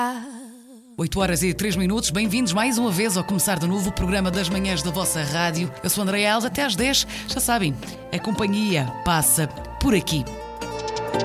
8h03, bem-vindos mais uma vez ao começar de novo o programa das manhãs da vossa rádio. Eu sou Andréa Alves, até às 10, já sabem, a companhia passa por aqui.